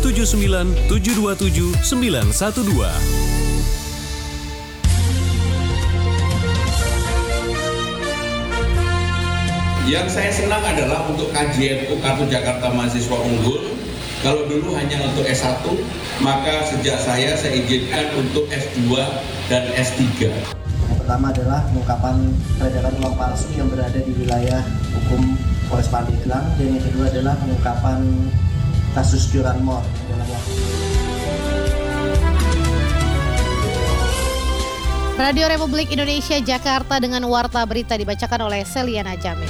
79 727 912. Yang saya senang adalah untuk KJMU Kartu Jakarta Mahasiswa Unggul. Kalau dulu hanya untuk S1, maka sejak saya izinkan untuk S2 dan S3. Yang pertama adalah pengungkapan peredaran uang palsu yang berada di wilayah hukum Polres Pandeglang, dan yang kedua adalah pengungkapan kasus curanmor dalam waktu. Radio Republik Indonesia Jakarta dengan warta berita dibacakan oleh Seliana Jamil.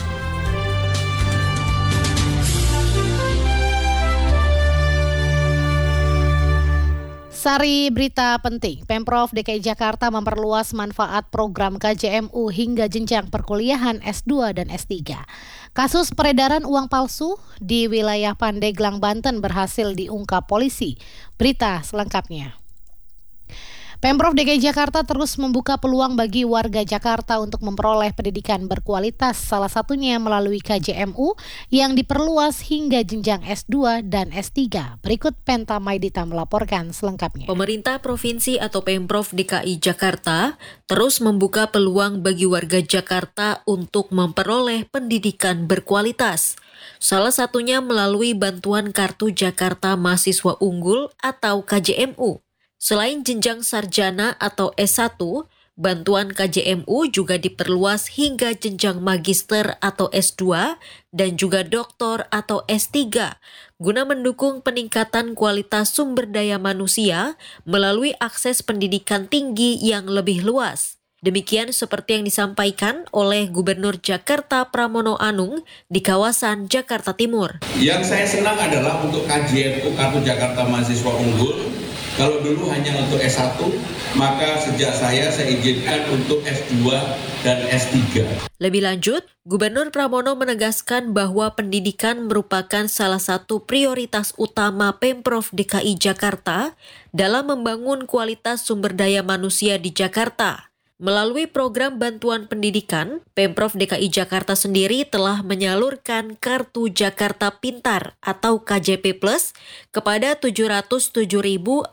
Sari berita penting, Pemprov DKI Jakarta memperluas manfaat program KJMU hingga jenjang perkuliahan S2 dan S3. Kasus peredaran uang palsu di wilayah Pandeglang, Banten berhasil diungkap polisi. Berita selengkapnya. Pemprov DKI Jakarta terus membuka peluang bagi warga Jakarta untuk memperoleh pendidikan berkualitas, salah satunya melalui KJMU yang diperluas hingga jenjang S2 dan S3. Berikut Penta Maidita melaporkan selengkapnya. Pemerintah Provinsi atau Pemprov DKI Jakarta terus membuka peluang bagi warga Jakarta untuk memperoleh pendidikan berkualitas. Salah satunya melalui bantuan Kartu Jakarta Mahasiswa Unggul atau KJMU. Selain jenjang sarjana atau S1, bantuan KJMU juga diperluas hingga jenjang magister atau S2 dan juga doktor atau S3 guna mendukung peningkatan kualitas sumber daya manusia melalui akses pendidikan tinggi yang lebih luas. Demikian seperti yang disampaikan oleh Gubernur Jakarta Pramono Anung di kawasan Jakarta Timur. Yang saya senang adalah untuk KJMU Kartu Jakarta Mahasiswa Unggul. Kalau dulu hanya untuk S1, maka sejak saya izinkan untuk S2 dan S3. Lebih lanjut, Gubernur Pramono menegaskan bahwa pendidikan merupakan salah satu prioritas utama Pemprov DKI Jakarta dalam membangun kualitas sumber daya manusia di Jakarta. Melalui program bantuan pendidikan, Pemprov DKI Jakarta sendiri telah menyalurkan Kartu Jakarta Pintar atau KJP Plus kepada 707.477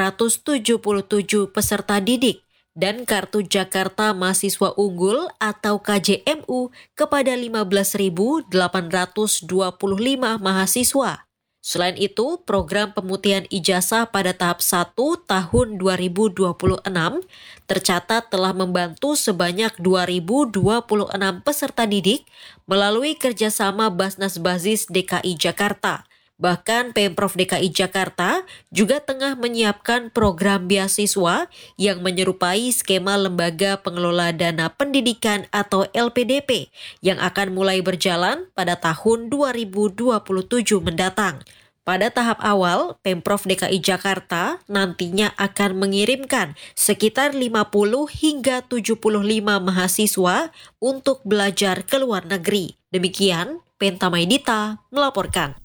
peserta didik dan Kartu Jakarta Mahasiswa Unggul atau KJMU kepada 15.825 mahasiswa. Selain itu, program pemutihan ijazah pada tahap 1 tahun 2026 tercatat telah membantu sebanyak 2.026 peserta didik melalui kerjasama Basnas Basis DKI Jakarta. Bahkan Pemprov DKI Jakarta juga tengah menyiapkan program beasiswa yang menyerupai skema Lembaga Pengelola Dana Pendidikan atau LPDP yang akan mulai berjalan pada tahun 2027 mendatang. Pada tahap awal, Pemprov DKI Jakarta nantinya akan mengirimkan sekitar 50 hingga 75 mahasiswa untuk belajar ke luar negeri. Demikian, Penta Maidita melaporkan.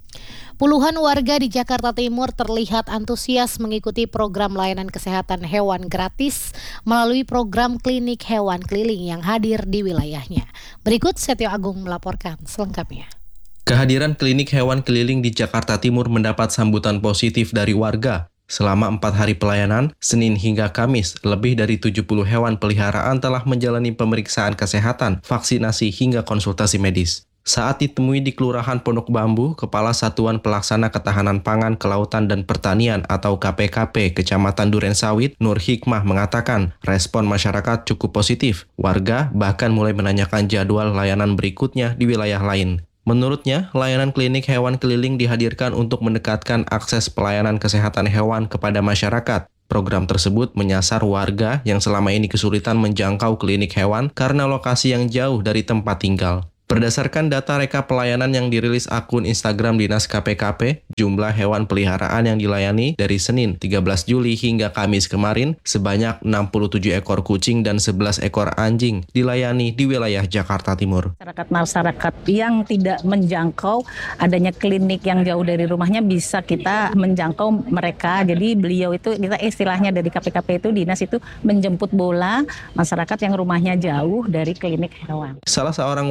Puluhan warga di Jakarta Timur terlihat antusias mengikuti program layanan kesehatan hewan gratis melalui program klinik hewan keliling yang hadir di wilayahnya. Berikut Setio Agung melaporkan selengkapnya. Kehadiran klinik hewan keliling di Jakarta Timur mendapat sambutan positif dari warga. Selama 4 hari pelayanan, Senin hingga Kamis, lebih dari 70 hewan peliharaan telah menjalani pemeriksaan kesehatan, vaksinasi hingga konsultasi medis. Saat ditemui di Kelurahan Pondok Bambu, Kepala Satuan Pelaksana Ketahanan Pangan, Kelautan dan Pertanian atau KPKP Kecamatan Durensawit, Nur Hikmah mengatakan respon masyarakat cukup positif. Warga bahkan mulai menanyakan jadwal layanan berikutnya di wilayah lain. Menurutnya, layanan klinik hewan keliling dihadirkan untuk mendekatkan akses pelayanan kesehatan hewan kepada masyarakat. Program tersebut menyasar warga yang selama ini kesulitan menjangkau klinik hewan karena lokasi yang jauh dari tempat tinggal. Berdasarkan data reka pelayanan yang dirilis akun Instagram Dinas KPKP, jumlah hewan peliharaan yang dilayani dari Senin 13 Juli hingga Kamis kemarin sebanyak 67 ekor kucing dan 11 ekor anjing dilayani di wilayah Jakarta Timur. Masyarakat yang tidak menjangkau adanya klinik yang jauh dari rumahnya bisa kita menjangkau mereka. Jadi beliau itu kita istilahnya dari KPKP itu dinas itu menjemput bola masyarakat yang rumahnya jauh dari klinik hewan. Salah seorang warga yang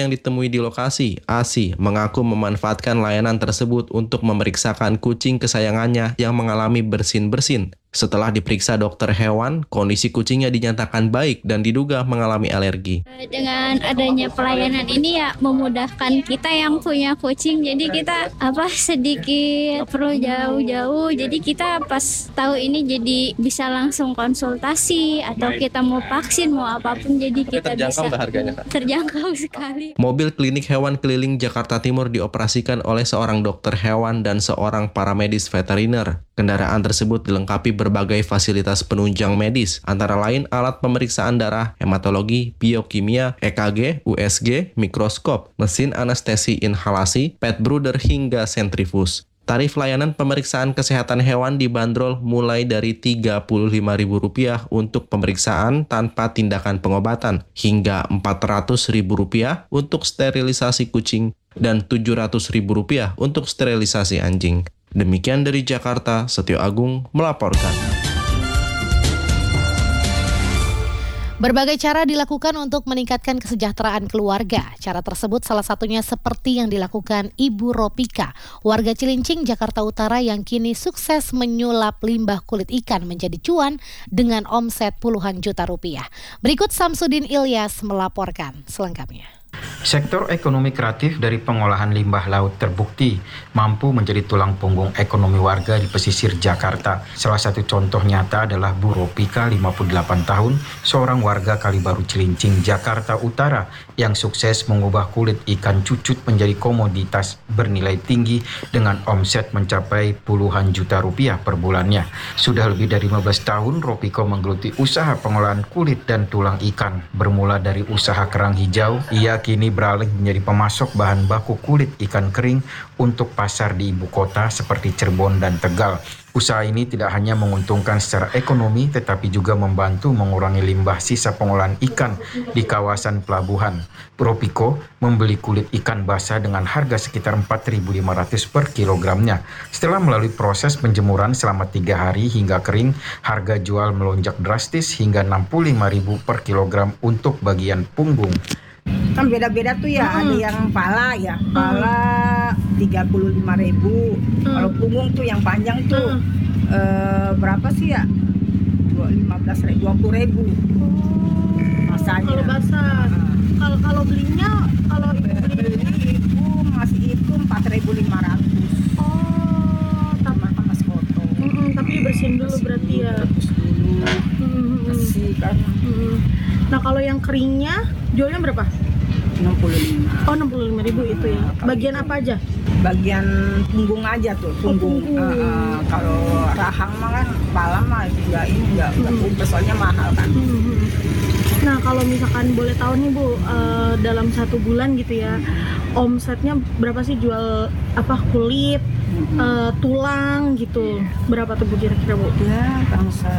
yang ditemui di lokasi, Asi, mengaku memanfaatkan layanan tersebut untuk memeriksakan kucing kesayangannya yang mengalami bersin-bersin. Setelah diperiksa dokter hewan, kondisi kucingnya dinyatakan baik dan diduga mengalami alergi. Dengan adanya pelayanan ini ya memudahkan kita yang punya kucing, jadi kita sedikit perlu jauh-jauh, jadi kita pas tahu ini jadi bisa langsung konsultasi atau kita mau vaksin mau apapun, jadi kita bisa terjangkau sekali. Mobil klinik hewan keliling Jakarta Timur dioperasikan oleh seorang dokter hewan dan seorang paramedis veteriner. Kendaraan tersebut dilengkapi berbagai fasilitas penunjang medis, antara lain alat pemeriksaan darah, hematologi, biokimia, EKG, USG, mikroskop, mesin anestesi inhalasi, pet brooder hingga sentrifus. Tarif layanan pemeriksaan kesehatan hewan dibanderol mulai dari Rp35.000 untuk pemeriksaan tanpa tindakan pengobatan, hingga Rp400.000 untuk sterilisasi kucing, dan Rp700.000 untuk sterilisasi anjing. Demikian dari Jakarta, Setio Agung melaporkan. Berbagai cara dilakukan untuk meningkatkan kesejahteraan keluarga. Cara tersebut salah satunya seperti yang dilakukan Ibu Ropika, warga Cilincing, Jakarta Utara yang kini sukses menyulap limbah kulit ikan menjadi cuan dengan omset puluhan juta rupiah. Berikut Samsudin Ilyas melaporkan selengkapnya. Sektor ekonomi kreatif dari pengolahan limbah laut terbukti mampu menjadi tulang punggung ekonomi warga di pesisir Jakarta. Salah satu contoh nyata adalah Bu Ropika, 58 tahun, seorang warga Kalibaru Cilincing, Jakarta Utara yang sukses mengubah kulit ikan cucut menjadi komoditas bernilai tinggi dengan omset mencapai puluhan juta rupiah per bulannya. Sudah lebih dari 15 tahun Ropika menggeluti usaha pengolahan kulit dan tulang ikan. Bermula dari usaha kerang hijau, ia kini beralih menjadi pemasok bahan baku kulit ikan kering untuk pasar di ibu kota seperti Cirebon dan Tegal. Usaha ini tidak hanya menguntungkan secara ekonomi, tetapi juga membantu mengurangi limbah sisa pengolahan ikan di kawasan pelabuhan. Ropiko membeli kulit ikan basah dengan harga sekitar Rp4.500 per kilogramnya. Setelah melalui proses penjemuran selama 3 hari hingga kering, harga jual melonjak drastis hingga Rp65.000 per kilogram untuk bagian punggung. Kan beda-beda tuh ya, ada yang pala 35.000. Kalau punggung tuh yang panjang tuh berapa sih ya? 20.000. Masanya. Kalau basah. Kalau belinya ibu masih itu 4.500. Oh, sama sekotong. Tapi dibersihin dulu berarti ya. Bersih kan. Nah, kalau yang keringnya jualnya berapa? 65. Oh, 65.000 itu ya. Bagian apa aja? Bagian punggung aja tuh, punggung. Kalau rahang mah kan pala mah enggak soalnya mahal kan. Nah, kalau misalkan boleh tahu nih Bu, dalam 1 bulan gitu ya, omsetnya berapa sih jual kulit, tulang gitu? Berapa tuh Bu kira-kira Bu? Ya, bangsa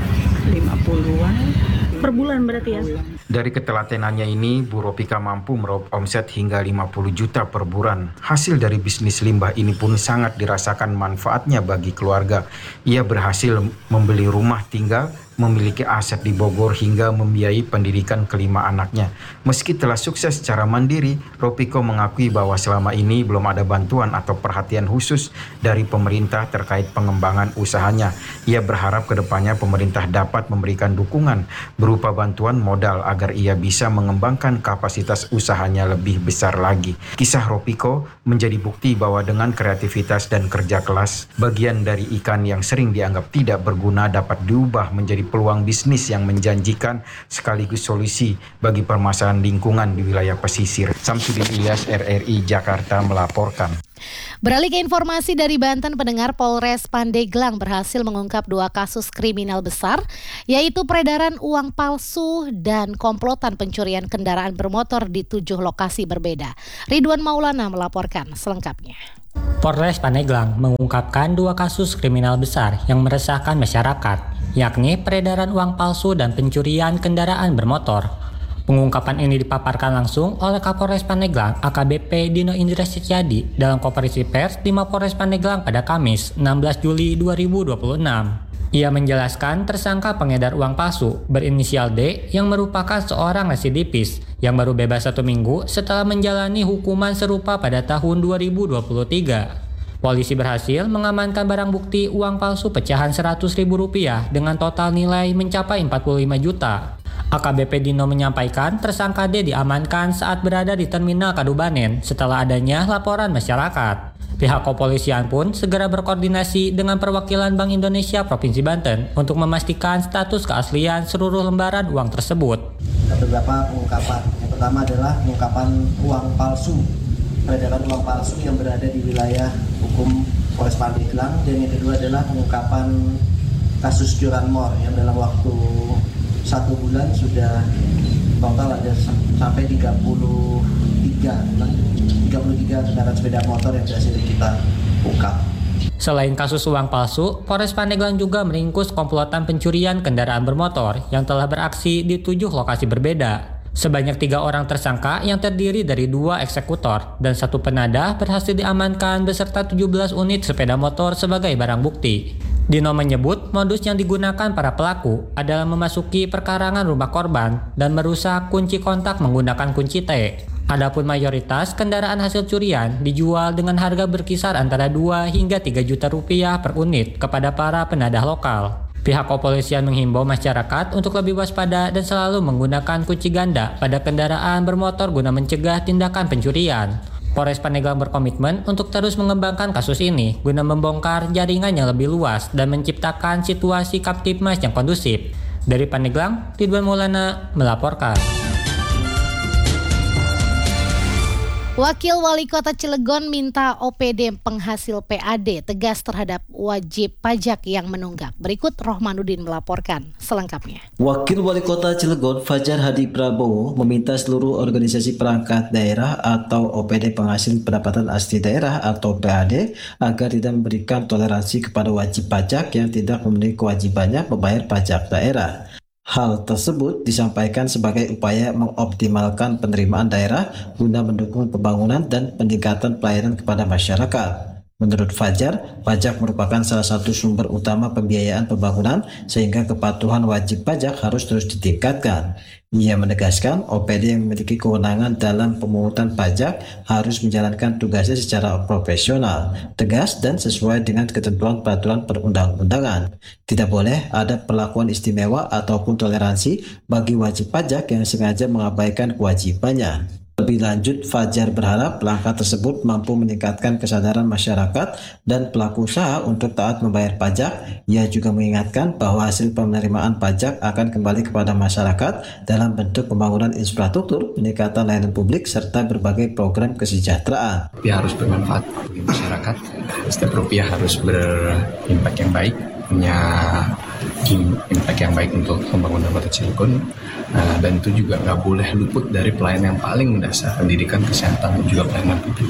50-an. Per bulan berarti ya? Dari ketelatenannya ini, Bu Ropika mampu meraup omset hingga 50 juta per bulan. Hasil dari bisnis limbah ini pun sangat dirasakan manfaatnya bagi keluarga. Ia berhasil membeli rumah tinggal, memiliki aset di Bogor hingga membiayai pendidikan kelima anaknya. Meski telah sukses secara mandiri, Ropiko mengakui bahwa selama ini belum ada bantuan atau perhatian khusus dari pemerintah terkait pengembangan usahanya. Ia berharap kedepannya pemerintah dapat memberikan dukungan berupa bantuan modal agar ia bisa mengembangkan kapasitas usahanya lebih besar lagi. Kisah Ropiko menjadi bukti bahwa dengan kreativitas dan kerja keras, bagian dari ikan yang sering dianggap tidak berguna dapat diubah menjadi peluang bisnis yang menjanjikan sekaligus solusi bagi permasalahan lingkungan di wilayah pesisir. Samsudin Ilyas, RRI Jakarta melaporkan. Beralih ke informasi dari Banten, pendengar, Polres Pandeglang berhasil mengungkap 2 kasus kriminal besar, yaitu peredaran uang palsu dan komplotan pencurian kendaraan bermotor di 7 lokasi berbeda. Ridwan Maulana melaporkan selengkapnya. Polres Pandeglang mengungkapkan 2 kasus kriminal besar yang meresahkan masyarakat, yakni peredaran uang palsu dan pencurian kendaraan bermotor. Pengungkapan ini dipaparkan langsung oleh Kapolres Pandeglang AKBP Dino Indra Setiadi dalam konferensi pers di Mapolres Pandeglang pada Kamis 16 Juli 2026. Ia menjelaskan tersangka pengedar uang palsu berinisial D yang merupakan seorang residivis yang baru bebas 1 minggu setelah menjalani hukuman serupa pada tahun 2023. Polisi berhasil mengamankan barang bukti uang palsu pecahan Rp100.000 dengan total nilai mencapai 45 juta. AKBP Dino menyampaikan tersangka D diamankan saat berada di Terminal Kadubanen setelah adanya laporan masyarakat. Pihak kepolisian pun segera berkoordinasi dengan perwakilan Bank Indonesia Provinsi Banten untuk memastikan status keaslian seluruh lembaran uang tersebut. Beberapa pengungkapan. Yang pertama adalah pengungkapan uang palsu, peredaran uang palsu yang berada di wilayah hukum Polres Pandeglang, dan yang kedua adalah pengungkapan kasus curanmor yang dalam waktu 1 bulan sudah total ada sampai 33 kendaraan sepeda motor yang berhasil kita ungkap. Selain kasus uang palsu, Polres Pandeglang juga meringkus komplotan pencurian kendaraan bermotor yang telah beraksi di 7 lokasi berbeda. Sebanyak 3 orang tersangka yang terdiri dari 2 eksekutor dan 1 penadah berhasil diamankan beserta 17 unit sepeda motor sebagai barang bukti. Dino menyebut modus yang digunakan para pelaku adalah memasuki perkarangan rumah korban dan merusak kunci kontak menggunakan kunci T. Adapun mayoritas kendaraan hasil curian dijual dengan harga berkisar antara 2 hingga 3 juta rupiah per unit kepada para penadah lokal. Pihak kepolisian menghimbau masyarakat untuk lebih waspada dan selalu menggunakan kunci ganda pada kendaraan bermotor guna mencegah tindakan pencurian. Polres Pandeglang berkomitmen untuk terus mengembangkan kasus ini guna membongkar jaringan yang lebih luas dan menciptakan situasi Kamtibmas yang kondusif. Dari Pandeglang, Ridwan Maulana melaporkan. Wakil Wali Kota Cilegon minta OPD penghasil PAD tegas terhadap wajib pajak yang menunggak. Berikut Rohmanuddin melaporkan selengkapnya. Wakil Wali Kota Cilegon Fajar Hadi Prabowo meminta seluruh organisasi perangkat daerah atau OPD penghasil pendapatan asli daerah atau PAD agar tidak memberikan toleransi kepada wajib pajak yang tidak memenuhi kewajibannya membayar pajak daerah. Hal tersebut disampaikan sebagai upaya mengoptimalkan penerimaan daerah guna mendukung pembangunan dan peningkatan pelayanan kepada masyarakat. Menurut Fajar, pajak merupakan salah satu sumber utama pembiayaan pembangunan sehingga kepatuhan wajib pajak harus terus ditingkatkan. Ia menegaskan OPD yang memiliki kewenangan dalam pemungutan pajak harus menjalankan tugasnya secara profesional, tegas dan sesuai dengan ketentuan peraturan perundang-undangan. Tidak boleh ada perlakuan istimewa ataupun toleransi bagi wajib pajak yang sengaja mengabaikan kewajibannya. Lebih lanjut, Fajar berharap langkah tersebut mampu meningkatkan kesadaran masyarakat dan pelaku usaha untuk taat membayar pajak. Ia juga mengingatkan bahwa hasil penerimaan pajak akan kembali kepada masyarakat dalam bentuk pembangunan infrastruktur, peningkatan layanan publik, serta berbagai program kesejahteraan. Rupiah harus bermanfaat bagi masyarakat, setiap rupiah harus berimpak yang baik, punya impact yang baik untuk pembangunan Kota Cilegon, dan itu juga nggak boleh luput dari pelayanan yang paling mendasar, pendidikan, kesehatan, dan juga pelayanan publik.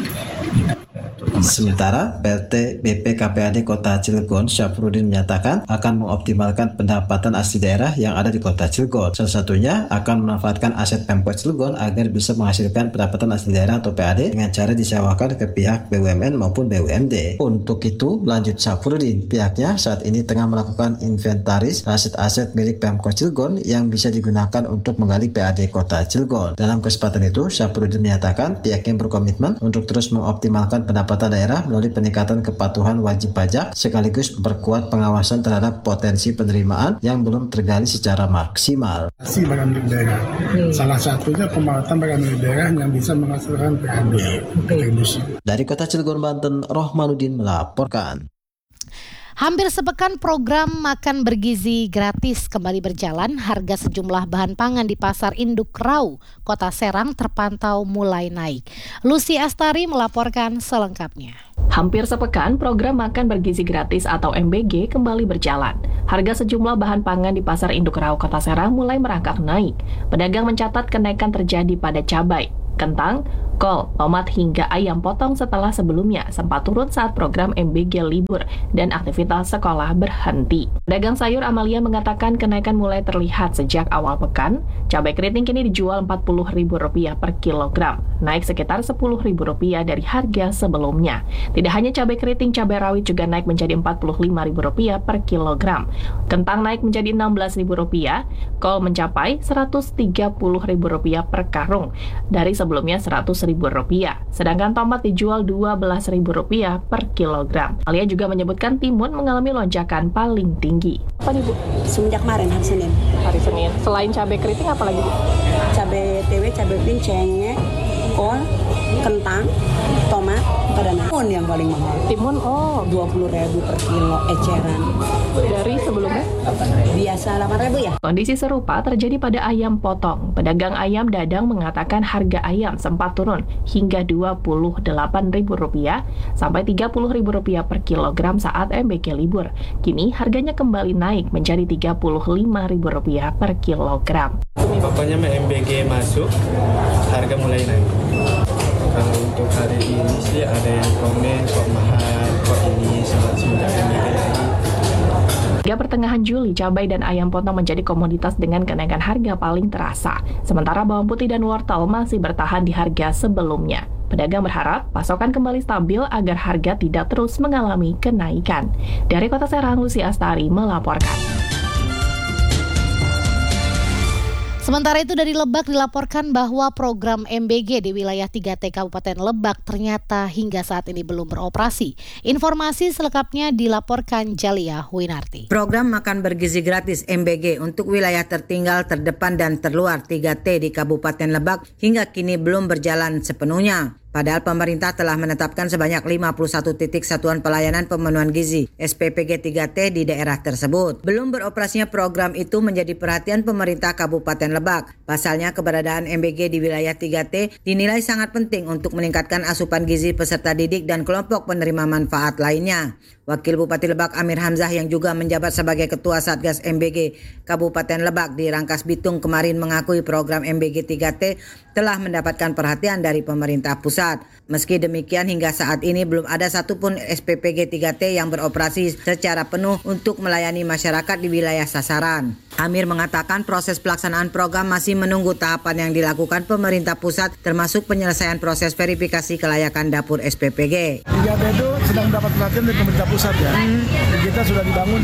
Sementara PT BPKPAD Kota Cilegon Syafruddin menyatakan akan mengoptimalkan pendapatan asli daerah yang ada di Kota Cilegon. Salah satunya akan memanfaatkan aset Pemkot Cilegon agar bisa menghasilkan pendapatan asli daerah atau PAD dengan cara disewakan ke pihak BUMN maupun BUMD. Untuk itu, lanjut Syafruddin, pihaknya saat ini tengah melakukan inventaris aset-aset milik Pemkot Cilegon yang bisa digunakan untuk menggali PAD Kota Cilegon. Dalam kesempatan itu, Syafruddin menyatakan pihaknya berkomitmen untuk terus mengoptimalkan pendapatan daerah melalui peningkatan kepatuhan wajib pajak sekaligus memperkuat pengawasan terhadap potensi penerimaan yang belum tergali secara maksimal. Barang milik daerah. Salah satunya pemanfaatan barang milik daerah yang bisa menghasilkan PAD. Dari Kota Cilegon, Banten, Rohmanuddin melaporkan. Hampir sepekan program makan bergizi gratis kembali berjalan. Harga sejumlah bahan pangan di Pasar Induk Rau, Kota Serang terpantau mulai naik. Lucy Astari melaporkan selengkapnya. Hampir sepekan program makan bergizi gratis atau MBG kembali berjalan. Harga sejumlah bahan pangan di Pasar Induk Rau, Kota Serang mulai merangkak naik. Pedagang mencatat kenaikan terjadi pada cabai, kentang, kol, tomat hingga ayam potong setelah sebelumnya sempat turun saat program MBG libur dan aktivitas sekolah berhenti. Pedagang sayur Amalia mengatakan kenaikan mulai terlihat sejak awal pekan. Cabai keriting kini dijual Rp40.000 per kilogram, naik sekitar Rp10.000 dari harga sebelumnya. Tidak hanya cabai keriting, cabai rawit juga naik menjadi Rp45.000 per kilogram. Kentang naik menjadi Rp16.000, kol mencapai Rp130.000 per karung dari sebelumnya Rp100.000. Sedangkan tomat dijual Rp12.000 per kilogram. Alia juga menyebutkan timun mengalami lonjakan paling tinggi. Apa nih Bu? Semenjak kemarin hari Senin. Hari Senin. Selain cabai keriting apa lagi Bu? Cabai TW, cabai keriting, cengkeh, kol, kentang, tomat, timun yang paling mahal. Timun 20.000 per kilo eceran. Dari sebelumnya? Biasa 8.000 ya. Kondisi serupa terjadi pada ayam potong. Pedagang ayam dadang mengatakan harga ayam sempat turun hingga Rp28.000 sampai Rp30.000 per kilogram saat MBG libur. Kini harganya kembali naik menjadi Rp35.000 per kilogram. Pokoknya MBG masuk, harga mulai naik. Kalau untuk hari ini sih ada yang komen kok mahal, kok ini semenjak MBG lagi. Hingga pertengahan Juli, cabai dan ayam potong menjadi komoditas dengan kenaikan harga paling terasa. Sementara bawang putih dan wortel masih bertahan di harga sebelumnya. Pedagang berharap pasokan kembali stabil agar harga tidak terus mengalami kenaikan. Dari Kota Serang, Lucy Astari melaporkan. Sementara itu dari Lebak dilaporkan bahwa program MBG di wilayah 3T Kabupaten Lebak ternyata hingga saat ini belum beroperasi. Informasi selengkapnya dilaporkan Jalia Winarti. Program makan bergizi gratis MBG untuk wilayah tertinggal, terdepan dan terluar 3T di Kabupaten Lebak hingga kini belum berjalan sepenuhnya. Padahal pemerintah telah menetapkan sebanyak 51 titik satuan pelayanan pemenuhan gizi SPPG 3T di daerah tersebut. Belum beroperasinya program itu menjadi perhatian pemerintah Kabupaten Lebak. Pasalnya keberadaan MBG di wilayah 3T dinilai sangat penting untuk meningkatkan asupan gizi peserta didik dan kelompok penerima manfaat lainnya. Wakil Bupati Lebak Amir Hamzah yang juga menjabat sebagai Ketua Satgas MBG Kabupaten Lebak di Rangkas Bitung kemarin mengakui program MBG 3T telah mendapatkan perhatian dari pemerintah pusat. Meski demikian hingga saat ini belum ada satupun SPPG 3T yang beroperasi secara penuh untuk melayani masyarakat di wilayah sasaran. Amir mengatakan proses pelaksanaan program masih menunggu tahapan yang dilakukan pemerintah pusat termasuk penyelesaian proses verifikasi kelayakan dapur SPPG. 3T itu sedang mendapat perhatian dari pemerintah pusat ya. Kita sudah dibangun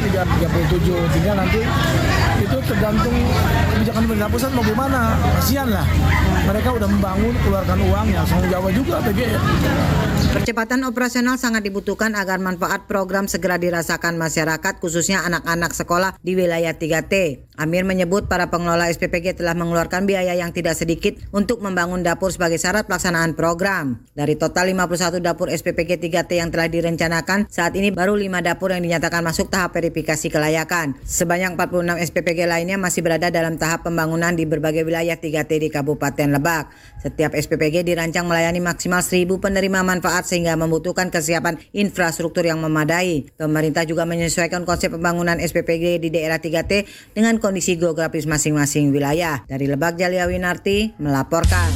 37, tinggal nanti itu tergantung kebijakan pemerintah pusat mau gimana. Kasihan lah, mereka udah membangun, keluarkan uang ya, tanggung jawab juga PG ya. Percepatan operasional sangat dibutuhkan agar manfaat program segera dirasakan masyarakat khususnya anak-anak sekolah di wilayah 3T. Amir menyebut para pengelola SPPG telah mengeluarkan biaya yang tidak sedikit untuk membangun dapur sebagai syarat pelaksanaan program. Dari total 51 dapur SPPG 3T yang telah direncanakan, saat ini baru 5 dapur yang dinyatakan masuk tahap verifikasi kelayakan. Sebanyak 46 SPPG lainnya masih berada dalam tahap pembangunan di berbagai wilayah 3T di Kabupaten Lebak. Setiap SPPG dirancang melayani maksimal 1.000 penerima manfaat sehingga membutuhkan kesiapan infrastruktur yang memadai. Pemerintah juga menyesuaikan konsep pembangunan SPPG di daerah 3T dengan kondisi geografis masing-masing wilayah. Dari Lebak, Jalia Winarti melaporkan.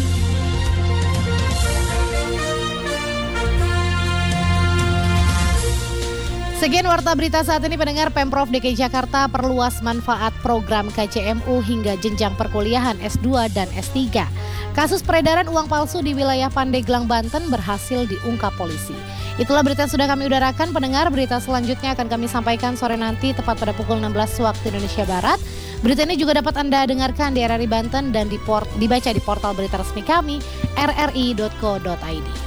Sekian warta berita saat ini pendengar. Pemprov DKI Jakarta perluas manfaat program KJMU hingga jenjang perkuliahan S2 dan S3. Kasus peredaran uang palsu di wilayah Pandeglang, Banten berhasil diungkap polisi. Itulah berita yang sudah kami udarakan pendengar. Berita selanjutnya akan kami sampaikan sore nanti tepat pada pukul 16 waktu Indonesia Barat. Berita ini juga dapat Anda dengarkan di RRI Banten dan dibaca di portal berita resmi kami rri.co.id.